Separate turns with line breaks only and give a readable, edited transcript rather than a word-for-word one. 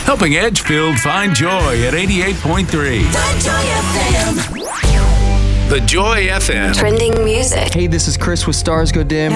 Helping Edgefield find joy at 88.3.
The Joy FM.
The Joy FM.
Trending music.
Hey, this is Chris with Stars Go Dim.